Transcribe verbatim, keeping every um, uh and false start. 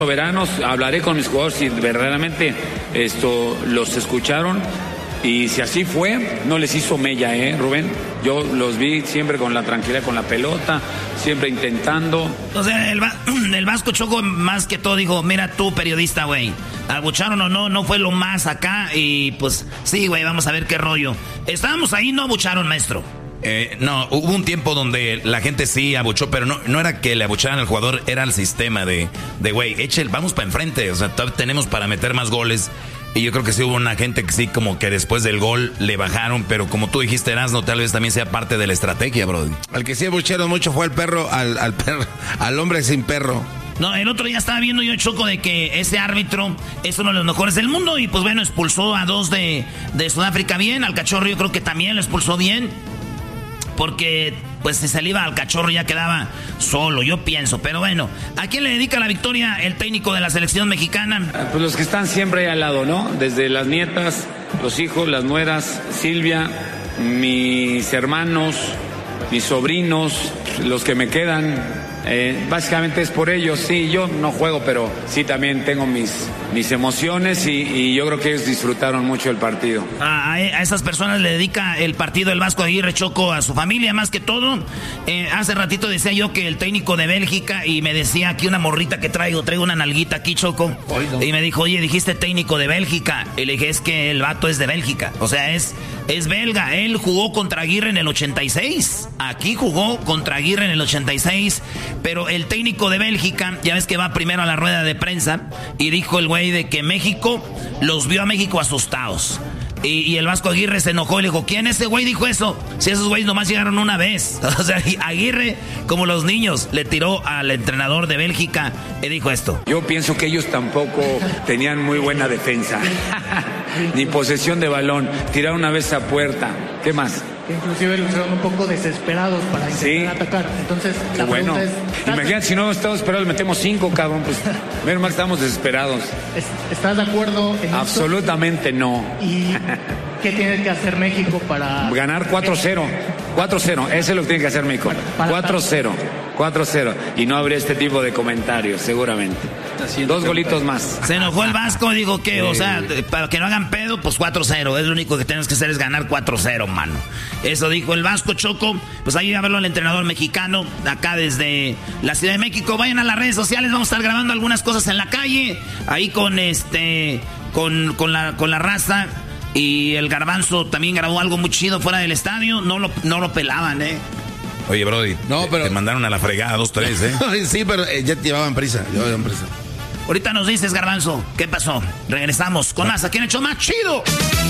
Soberanos, hablaré con mis jugadores si verdaderamente esto los escucharon y si así fue, no les hizo mella, ¿eh, Rubén? Yo los vi siempre con la tranquilidad, con la pelota, siempre intentando. O sea, el, el Vasco Choco más que todo dijo, mira tú, periodista, güey, abucharon o no, no fue lo más acá y pues sí, güey, vamos a ver qué rollo. Estábamos ahí, no abucharon, maestro. Eh, no, hubo un tiempo donde la gente sí abuchó, pero no, no era que le abucharan al jugador, era el sistema de, de güey, eche, vamos para enfrente, o sea, tenemos para meter más goles. Y yo creo que sí hubo una gente que sí, como que después del gol le bajaron, pero como tú dijiste, Erasmo, tal vez también sea parte de la estrategia, bro. Al que sí abucharon mucho fue al perro, al, al perro, al hombre sin perro. No, el otro día estaba viendo yo, Choco, de que ese árbitro es uno de los mejores del mundo y pues bueno, expulsó a dos de, de Sudáfrica bien, al Cachorro yo creo que también lo expulsó bien. Porque, pues, si se le iba al Cachorro ya quedaba solo, yo pienso. Pero bueno, ¿a quién le dedica la victoria el técnico de la selección mexicana? Pues los que están siempre ahí al lado, ¿no? Desde las nietas, los hijos, las nueras, Silvia, mis hermanos, mis sobrinos, los que me quedan. Eh, básicamente es por ellos, sí, yo no juego, pero sí también tengo mis, mis emociones y, y yo creo que ellos disfrutaron mucho el partido. A, a esas personas le dedica el partido el Vasco Aguirre, Choco, a su familia más que todo. Eh, hace ratito decía yo que el técnico de Bélgica y me decía aquí una morrita que traigo, traigo una nalguita aquí, Choco. Oigo. Y me dijo, oye, dijiste técnico de Bélgica. Y le dije, es que el vato es de Bélgica, o sea, es, es belga. Él jugó contra Aguirre en el ochenta y seis. Aquí jugó contra Aguirre en el ochenta y seis. Pero el técnico de Bélgica, ya ves que va primero a la rueda de prensa y dijo el güey de que México los vio a México asustados. Y, y el Vasco Aguirre se enojó y le dijo, ¿quién ese güey dijo eso? Si esos güeyes nomás llegaron una vez. O sea, Aguirre, como los niños, le tiró al entrenador de Bélgica y dijo esto. Yo pienso que ellos tampoco tenían muy buena defensa. Ni posesión de balón. Tiraron una vez a puerta. ¿Qué más? Que inclusive lo hicieron un poco desesperados para intentar sí. atacar. Entonces, la bueno. pregunta es... Imagínate, si no estamos esperados, metemos cinco, cabrón. Pues, menos mal que estamos desesperados. ¿Estás de acuerdo en Absolutamente esto? no. ¿Y qué tiene que hacer México para...? Ganar cuatro cero. cuatro cero. Eso es lo que tiene que hacer México. cuatro cero. cuatro cero. Y no habría este tipo de comentarios, seguramente. Dos golitos más. Se enojó el Vasco, dijo que, o sea, para que no hagan pedo, pues cuatro cero. Es lo único que tenemos que hacer es ganar cuatro cero, mano. Eso dijo el Vasco, Choco. Pues ahí a verlo al entrenador mexicano, acá desde la Ciudad de México. Vayan a las redes sociales, vamos a estar grabando algunas cosas en la calle. Ahí con este, con, con la, con la raza. Y el Garbanzo también grabó algo muy chido fuera del estadio. No lo, no lo pelaban, eh. Oye, Brody, no, pero... te mandaron a la fregada dos, tres, ¿eh? Sí, pero eh, ya te llevaban prisa, llevaban prisa. Ahorita nos dices, Garbanzo, ¿qué pasó? Regresamos con más aquí en el show más chido.